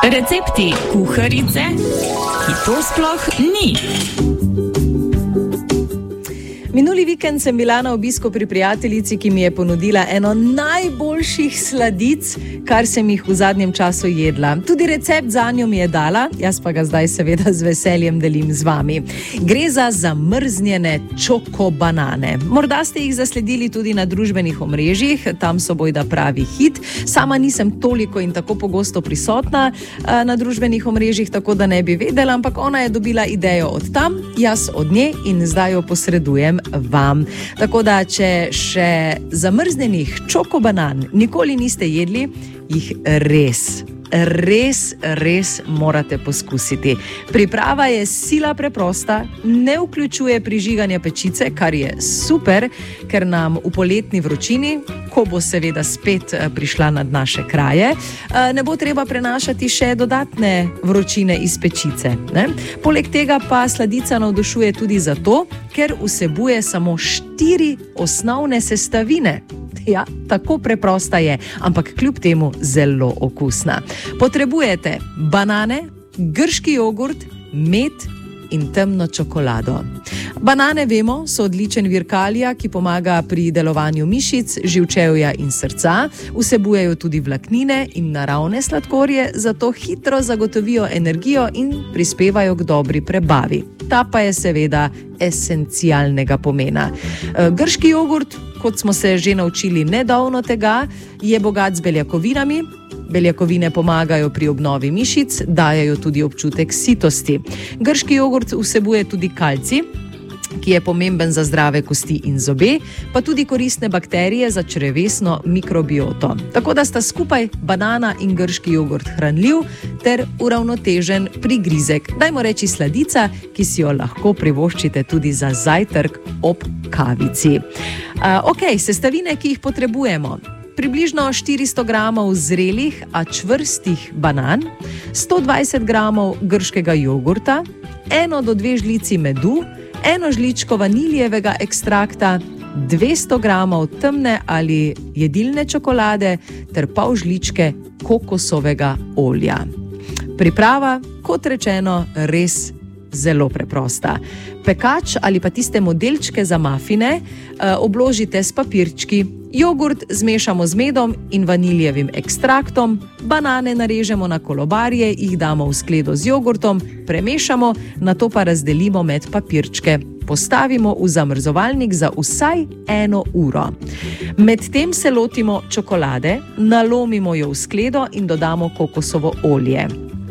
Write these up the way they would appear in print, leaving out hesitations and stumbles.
Recepti kuharice, ki to sploh ni. Minuli vikend sem bila na obisku pri prijateljici, ki mi je ponudila eno najboljših sladic, kar sem jih v zadnjem času jedla. Tudi recept zanjo mi je dala, jaz pa ga zdaj seveda z veseljem delim z vami. Gre za zamrznjene čokobanane. Morda ste jih zasledili tudi na družbenih omrežjih, tam so bojda pravi hit. Sama nisem toliko in tako pogosto prisotna na družbenih omrežjih, tako da ne bi vedela, ampak ona je dobila idejo od tam, jaz od nje in zdaj jo posredujem vam. Tako da, če še zamrznenih čokobanan nikoli niste jedli, jih res morate poskusiti. Priprava je sila preprosta, ne vključuje prižiganja pečice, kar je super, ker nam v poletni vročini, ko bo seveda spet prišla nad naše kraje, ne bo treba prenašati še dodatne vročine iz pečice, ne? Poleg tega pa sladica navdušuje tudi zato, ker vsebuje samo 4 osnovne sestavine. Ja, tako preprosta je, ampak kljub temu zelo okusna. Potrebujete banane, grški jogurt, med in temno čokolado. Banane, vemo, so odličen vir kalija, ki pomaga pri delovanju mišic, živčevja in srca, vsebujejo tudi vlaknine in naravne sladkorje, zato hitro zagotovijo energijo in prispevajo k dobri prebavi. Ta pa je seveda esencialnega pomena. Grški jogurt, kot smo se že naučili nedavno tega, je bogat z beljakovinami. Beljakovine pomagajo pri obnovi mišic, dajejo tudi občutek sitosti. Grški jogurt vsebuje tudi kalcij, ki je pomemben za zdrave kosti in zobe, pa tudi koristne bakterije za črevesno mikrobioto. Tako da sta skupaj banana in grški jogurt hranljiv ter uravnotežen prigrizek. Dajmo reči sladica, ki si jo lahko privoščite tudi za zajtrk ob kavici. Sestavine, ki jih potrebujemo. Približno 400 gramov zrelih, a čvrstih banan, 120 gramov grškega jogurta, 1 do 2 žlici medu, 1 žličko vaniljevega ekstrakta, 200 gramov temne ali jedilne čokolade ter pol žličke kokosovega olja. Priprava, kot rečeno, res zelo preprosta. Pekač ali pa tiste modelčke za mafine obložite s papirčki, jogurt zmešamo z medom in vaniljevim ekstraktom, banane narežemo na kolobarje, jih damo v skledo z jogurtom, premešamo, nato pa razdelimo med papirčke. Postavimo v zamrzovalnik za vsaj 1 uro. Medtem se lotimo čokolade, nalomimo jo v skledo in dodamo kokosovo olje.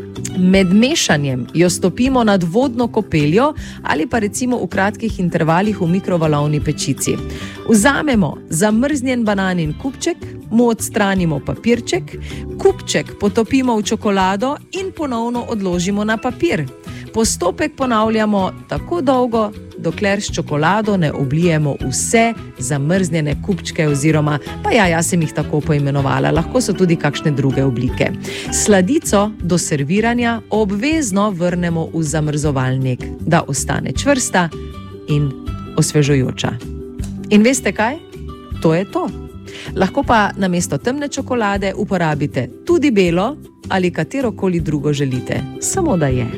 Med mešanjem jo stopimo nad vodno kopeljo ali pa recimo v kratkih intervalih v mikrovalovni pečici. Vzamemo zamrznjen bananin kupček, mu odstranimo papirček, kupček potopimo v čokolado in ponovno odložimo na papir. Postopek ponavljamo tako dolgo, dokler s čokolado ne oblijemo vse zamrznjene kupčke oziroma, jaz sem jih tako poimenovala, lahko so tudi kakšne druge oblike. Sladico do serviranja obvezno vrnemo v zamrzovalnik, da ostane čvrsta in osvežujoča. In veste kaj? To je to. Lahko pa namesto temne čokolade uporabite tudi belo ali katerokoli drugo želite, samo da je.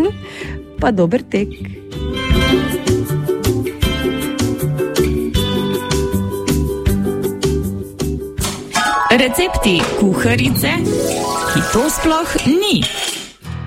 Pa dober tek. Recepti kuharice, ki to sploh ni.